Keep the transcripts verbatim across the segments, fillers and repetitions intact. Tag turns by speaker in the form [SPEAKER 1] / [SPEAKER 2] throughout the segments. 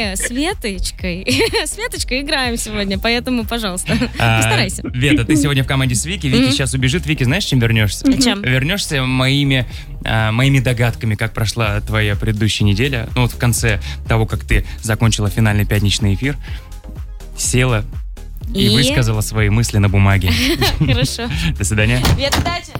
[SPEAKER 1] мы с Веточкой, с Веточкой играем сегодня, поэтому, пожалуйста, постарайся.
[SPEAKER 2] А, Вета, ты сегодня в команде с Вики. Вики mm-hmm. сейчас убежит. Вики, знаешь, чем вернешься?
[SPEAKER 1] Чем?
[SPEAKER 2] Вернешься моими, а, моими догадками, как прошла твоя предыдущая неделя. Ну вот в конце того, как ты закончила финальный пятничный эфир, села и, и высказала свои мысли на бумаге.
[SPEAKER 1] Хорошо.
[SPEAKER 2] До свидания.
[SPEAKER 1] Вета, удачи.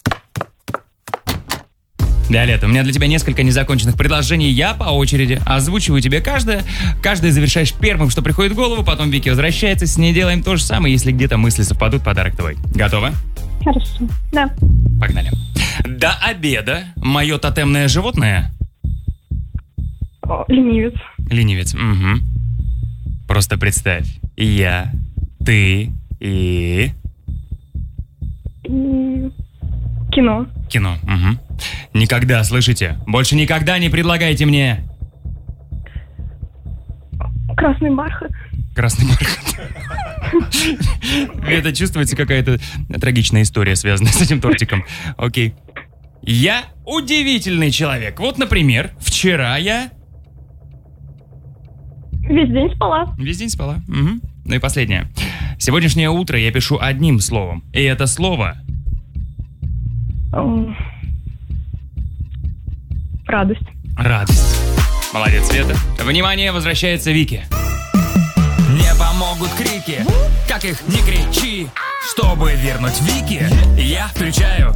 [SPEAKER 2] Виолетта, у меня для тебя несколько незаконченных предложений. Я по очереди озвучиваю тебе каждое. Каждое завершаешь первым, что приходит в голову. Потом Вики возвращается, с ней делаем то же самое. Если где-то мысли совпадут, подарок твой. Готова?
[SPEAKER 3] Хорошо, да.
[SPEAKER 2] Погнали. До обеда мое тотемное животное?
[SPEAKER 3] О, ленивец.
[SPEAKER 2] Ленивец, угу. Просто представь. Я, ты и...
[SPEAKER 3] И... Кино.
[SPEAKER 2] Кино, угу. Никогда, слышите? Больше никогда не предлагайте мне...
[SPEAKER 3] Красный бархат.
[SPEAKER 2] Красный бархат. Это чувствуется какая-то трагичная история, связанная с этим тортиком. Окей. Я удивительный человек. Вот, например, вчера я...
[SPEAKER 3] Весь день спала.
[SPEAKER 2] Весь день спала. Угу. Ну и последнее. Сегодняшнее утро я пишу одним словом. И это слово...
[SPEAKER 3] О... Радость.
[SPEAKER 2] Радость. Молодец, Света. Внимание, возвращается Вики. Не помогут крики, как их не кричи. Чтобы вернуть Вики, я включаю.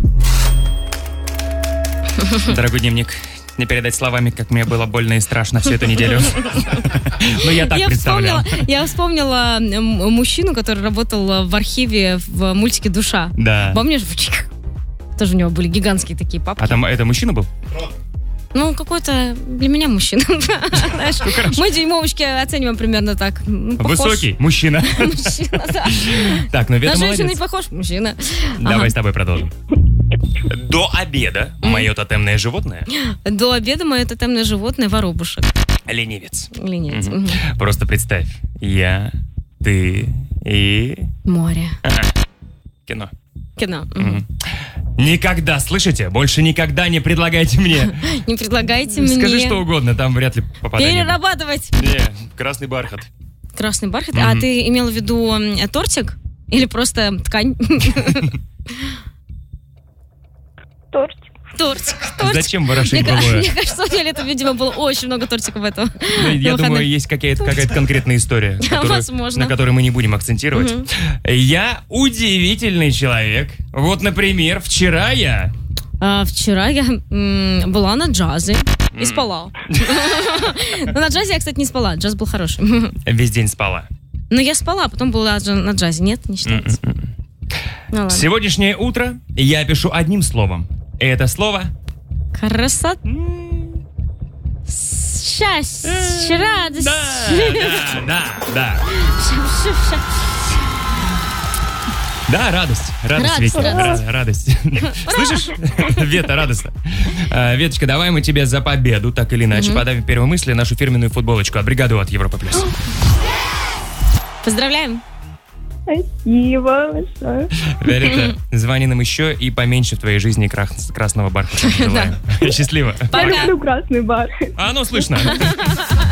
[SPEAKER 2] Дорогой дневник, не передать словами, как мне было больно и страшно всю эту неделю. Но я так представлял.
[SPEAKER 1] Я вспомнила мужчину, который работал в архиве в мультике «Душа».
[SPEAKER 2] Да.
[SPEAKER 1] Помнишь? Тоже у него были гигантские такие папки.
[SPEAKER 2] А там это мужчина был?
[SPEAKER 1] Ну, какой-то для меня мужчина. Мы дюймовочки оцениваем примерно так.
[SPEAKER 2] Высокий мужчина.
[SPEAKER 1] Мужчина, да.
[SPEAKER 2] Так, ну Вета
[SPEAKER 1] молодец. На женщину не похож, мужчина.
[SPEAKER 2] Давай с тобой продолжим. До обеда мое тотемное животное?
[SPEAKER 1] До обеда мое тотемное животное воробушек.
[SPEAKER 2] Ленивец.
[SPEAKER 1] Ленивец.
[SPEAKER 2] Просто представь. Я, ты и...
[SPEAKER 1] Море.
[SPEAKER 2] Кино.
[SPEAKER 1] Кино.
[SPEAKER 2] Никогда, слышите? Больше никогда не предлагайте мне.
[SPEAKER 1] Не предлагайте мне.
[SPEAKER 2] Скажи что угодно, там вряд ли попадает.
[SPEAKER 1] Перерабатывать.
[SPEAKER 2] Не, красный бархат.
[SPEAKER 1] Красный бархат? А ты имел в виду тортик? Или просто ткань?
[SPEAKER 3] Тортик.
[SPEAKER 1] Тортик, тортик.
[SPEAKER 2] Зачем ворошить
[SPEAKER 1] мне,
[SPEAKER 2] головой?
[SPEAKER 1] Мне кажется, у Виолетты, видимо, было очень много тортиков этого.
[SPEAKER 2] Ну, я думаю, есть какая-то, какая-то конкретная история, которую, на которой мы не будем акцентировать. Угу. Я удивительный человек. Вот, например, вчера я...
[SPEAKER 1] А, вчера я м, была на джазе и спала. Но на джазе я, кстати, не спала. Джаз был хороший.
[SPEAKER 2] Весь день спала.
[SPEAKER 1] Ну, я спала, а потом была на джазе. Нет, не считается.
[SPEAKER 2] Ну, сегодняшнее утро я пишу одним словом. И это слово...
[SPEAKER 1] Красота. Счастье, радость.
[SPEAKER 2] Да, да, да, да. Да, радость. Радость,
[SPEAKER 1] радость,
[SPEAKER 2] Витя.
[SPEAKER 1] радость.
[SPEAKER 2] Радость. Слышишь? Вета, радостно. Веточка, давай мы тебе за победу, так или иначе, подавим первые мысли, нашу фирменную футболочку от бригады от Европа плюс.
[SPEAKER 1] Поздравляем.
[SPEAKER 3] Спасибо большое.
[SPEAKER 2] Виолетта, звони нам еще и поменьше в твоей жизни крас- красного бархата. Желаем. Счастливо.
[SPEAKER 3] Я люблю красный бархат.
[SPEAKER 2] А, ну слышно.